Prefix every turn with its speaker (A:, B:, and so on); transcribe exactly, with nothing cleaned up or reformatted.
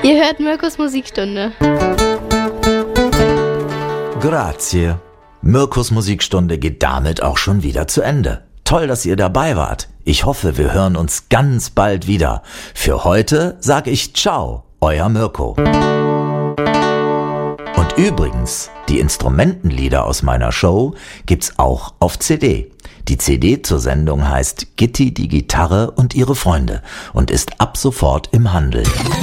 A: Ihr hört Mirkos Musikstunde.
B: Grazie. Mirkos Musikstunde geht damit auch schon wieder zu Ende. Toll, dass ihr dabei wart. Ich hoffe, wir hören uns ganz bald wieder. Für heute sag ich Ciao, euer Mirko. Und übrigens, die Instrumentenlieder aus meiner Show gibt's auch auf C D. Die C D zur Sendung heißt Gitti, die Gitarre und ihre Freunde und ist ab sofort im Handel.